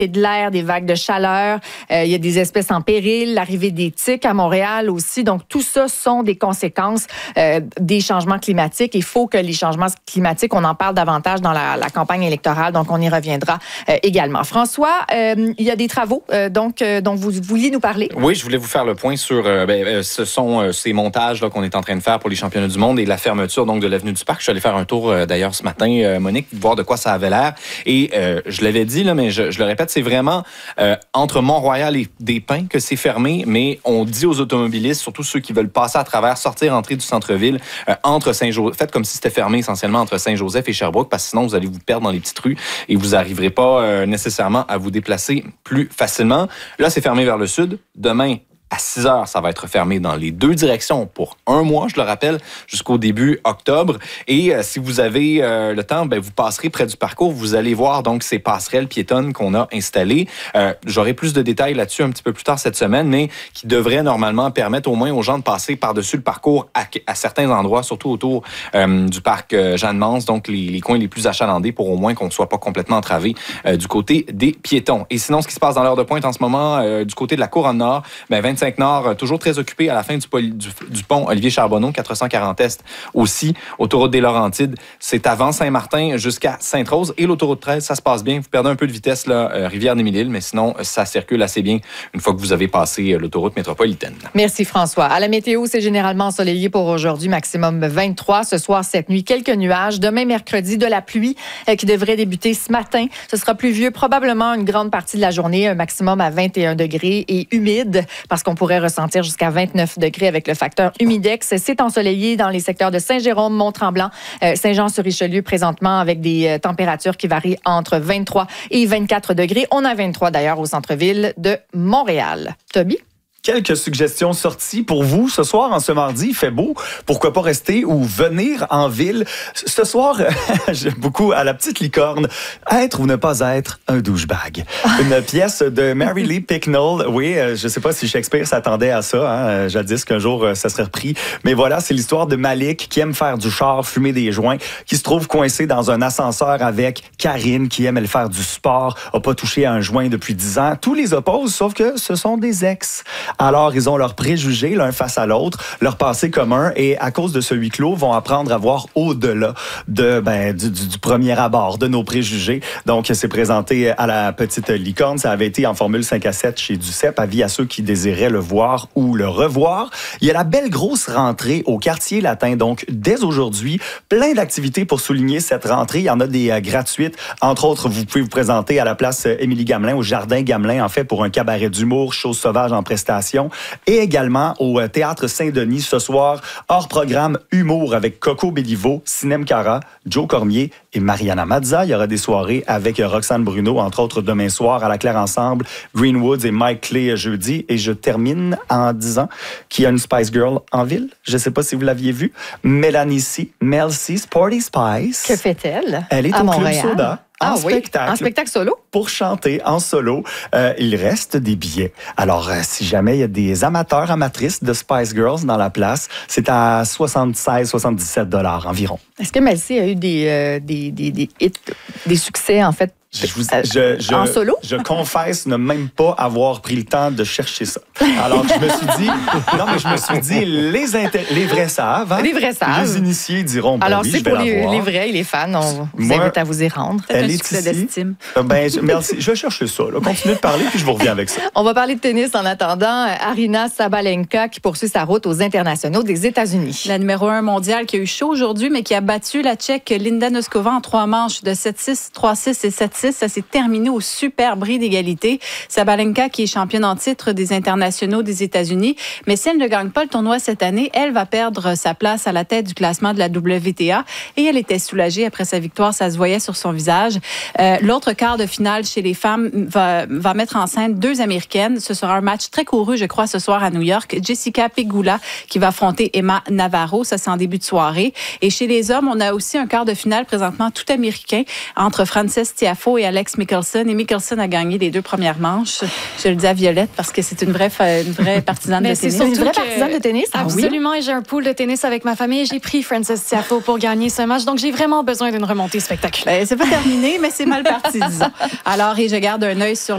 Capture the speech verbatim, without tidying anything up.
de l'air, des vagues de chaleur, euh, il y a des espèces en péril, l'arrivée des tiques à Montréal aussi. Donc, tout ça sont des conséquences euh, des changements climatiques. Il faut que les changements climatiques, on en parle davantage dans la, la campagne électorale. Donc, on y reviendra euh, également. François, euh, il y a des travaux euh, donc, euh, dont vous vouliez nous parler. Oui, je voulais vous faire le point sur euh, ben, euh, ce sont euh, ces montages là, qu'on est en train de faire pour les championnats du monde et la fermeture donc de l'avenue du Parc. Je suis allé faire un tour euh, d'ailleurs ce matin, euh, Monique, voir de quoi ça avait l'air. Et euh, je l'avais dit, là, mais je, je le répète, c'est vraiment euh, entre Mont-Royal et des Pins que c'est fermé, mais on dit aux automobilistes, surtout ceux qui veulent passer à travers, sortir, entrer du centre-ville, euh, entre Saint-Joseph, faites comme si c'était fermé essentiellement entre Saint-Joseph et Sherbrooke, parce que sinon vous allez vous perdre dans les petites rues et vous n'arriverez pas euh, nécessairement à vous déplacer plus facilement. Là, c'est fermé vers le sud. Demain, à six heures, ça va être fermé dans les deux directions pour un mois, je le rappelle, jusqu'au début octobre. Et euh, si vous avez euh, le temps, ben, vous passerez près du parcours. Vous allez voir donc ces passerelles piétonnes qu'on a installées. Euh, j'aurai plus de détails là-dessus un petit peu plus tard cette semaine, mais qui devraient normalement permettre au moins aux gens de passer par-dessus le parcours à, à certains endroits, surtout autour euh, du parc euh, Jeanne-Mance, donc les, les coins les plus achalandés pour au moins qu'on ne soit pas complètement entravé euh, du côté des piétons. Et sinon, ce qui se passe dans l'heure de pointe en ce moment, euh, du côté de la Couronne Nord, ben, vingt-cinq Nord, toujours très occupé à la fin du, du, du pont Olivier Charbonneau, quatre cent quarante Est aussi. Autoroute des Laurentides, c'est avant Saint-Martin jusqu'à Sainte-Rose. Et l'autoroute treize, ça se passe bien. Vous perdez un peu de vitesse, là, euh, Rivière-des-Mille-Îles, mais sinon, ça circule assez bien une fois que vous avez passé euh, l'autoroute métropolitaine. Merci François. À la météo, c'est généralement ensoleillé pour aujourd'hui, maximum vingt-trois. Ce soir, cette nuit, quelques nuages. Demain, mercredi, de la pluie euh, qui devrait débuter ce matin. Ce sera pluvieux probablement une grande partie de la journée, un maximum à vingt et un degrés et humide, parce qu'on pourrait ressentir jusqu'à vingt-neuf degrés avec le facteur humidex. C'est ensoleillé dans les secteurs de Saint-Jérôme, Mont-Tremblant, euh, Saint-Jean-sur-Richelieu présentement avec des euh, températures qui varient entre vingt-trois et vingt-quatre degrés. On a vingt-trois d'ailleurs au centre-ville de Montréal. Toby? Quelques suggestions sorties pour vous ce soir, en ce mardi. Il fait beau. Pourquoi pas rester ou venir en ville? Ce soir, j'aime beaucoup à la petite licorne. Être ou ne pas être un douchebag. Une pièce de Mary Lee Picknell. Oui, je sais pas si Shakespeare s'attendait à ça. Hein, jadis qu'un jour, ça serait repris. Mais voilà, c'est l'histoire de Malik qui aime faire du char, fumer des joints, qui se trouve coincé dans un ascenseur avec Karine qui aime elle faire du sport, a pas touché à un joint depuis dix ans. Tous les opposent, sauf que ce sont des ex. Alors, ils ont leurs préjugés l'un face à l'autre, leur passé commun, et à cause de ce huis clos, vont apprendre à voir au-delà de ben du, du, du premier abord de nos préjugés. Donc, c'est présenté à la petite licorne. Ça avait été en formule cinq à sept chez Duceppe, avis à ceux qui désiraient le voir ou le revoir. Il y a la belle grosse rentrée au Quartier Latin. Donc, dès aujourd'hui, plein d'activités pour souligner cette rentrée. Il y en a des euh, gratuites. Entre autres, vous pouvez vous présenter à la place Émilie Gamelin, au Jardin Gamelin, en fait, pour un cabaret d'humour, Chose sauvage en prestation. Et également au Théâtre Saint-Denis ce soir, hors programme humour avec Coco Béliveau, Sinem Cara, Joe Cormier et Mariana Mazza. Il y aura des soirées avec Roxane Bruno, entre autres demain soir à la Claire Ensemble, Greenwoods et Mike Clay jeudi. Et je termine en disant qu'il y a une Spice Girl en ville. Je ne sais pas si vous l'aviez vue. Mélanie C, Mel C, Sporty Spice. Que fait-elle? Elle est à au Montréal. Club Soda. Ah en oui, spectacle. en spectacle solo? Pour chanter en solo. Euh, il reste des billets. Alors, euh, si jamais il y a des amateurs, amatrices de Spice Girls dans la place, c'est à soixante-seize soixante-dix-sept dollars environ. Est-ce que Mel C a eu des, euh, des, des, des hits, des succès, en fait, Je, vous, je, je, en solo? Je confesse ne même pas avoir pris le temps de chercher ça. Alors, je me suis dit... Non, mais je me suis dit, les, inter- les vrais savent. Hein? Les vrais savent. Les initiés diront, ben Alors, oui, c'est je vais pour les, l'avoir. les vrais et les fans. On vous Moi, invite à vous y rendre. C'est un Elle est succès ici. d'estime. Euh, Ben, je, merci. Je vais chercher ça. Là. Continuez de parler, puis je vous reviens avec ça. On va parler de tennis en attendant. Arina Sabalenka qui poursuit sa route aux internationaux des États-Unis. La numéro un mondiale qui a eu chaud aujourd'hui, mais qui a battu la Tchèque Linda Noskova en trois manches de sept six, trois six et sept six. Ça s'est terminé au super bris d'égalité. Sabalenka, qui est championne en titre des internationaux des États-Unis. Mais si elle ne gagne pas le tournoi cette année, elle va perdre sa place à la tête du classement de la W T A. Et elle était soulagée après sa victoire. Ça se voyait sur son visage. Euh, l'autre quart de finale chez les femmes va, va mettre en scène deux Américaines. Ce sera un match très couru, je crois, ce soir à New York. Jessica Pegula qui va affronter Emma Navarro. Ça, c'est en début de soirée. Et chez les hommes, on a aussi un quart de finale présentement tout américain entre Frances Tiafoe et Alex Mickelson. Et Mickelson a gagné les deux premières manches. Je le dis à Violette parce que c'est une vraie, une vraie partisane de tennis. C'est une vraie partisane de tennis? Ah, absolument. Oui? Et j'ai un pool de tennis avec ma famille. J'ai pris Frances Tiafoe pour gagner ce match. Donc, j'ai vraiment besoin d'une remontée spectaculaire. Ben, c'est pas terminé, mais c'est mal parti, disons. Alors, et je garde un œil sur